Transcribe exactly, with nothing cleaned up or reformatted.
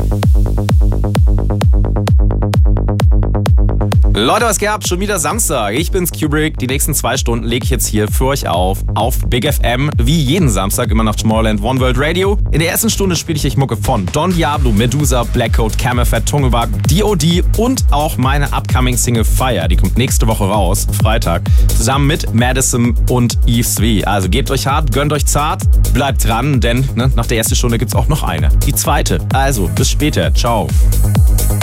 Leute, was geht ab? Schon wieder Samstag. Ich bin's, Kubrick. Die nächsten zwei Stunden lege ich jetzt hier für euch auf, auf Big F M, wie jeden Samstag, immer nach Tomorrowland One World Radio. In der ersten Stunde spiele ich euch Mucke von Don Diablo, Medusa, Blackcoat, Camelphat, Tungewag, D O D und auch meine upcoming Single Fire. Die kommt nächste Woche raus, Freitag, zusammen mit Madison und Yves V. Also gebt euch hart, gönnt euch zart, bleibt dran, denn ne, nach der ersten Stunde gibt's auch noch eine. Die zweite. Also, bis später. Ciao.